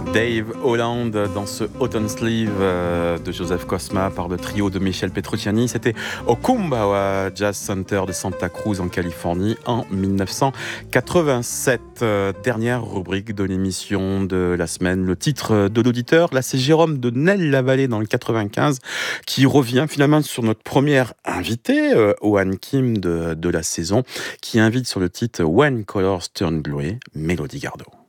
Dave Holland dans ce Hot on Sleeve de Joseph Cosma par le trio de Michel Petrucciani. C'était au Kumbawa Jazz Center de Santa Cruz en Californie en 1987. Dernière rubrique de l'émission de la semaine. Le titre de l'auditeur, là c'est Jérôme de Nel-la-Vallée dans le 95 qui revient finalement sur notre première invitée, Ohan Kim de la saison, qui invite sur le titre When Colors Turn Blue, Mélodie Gardot.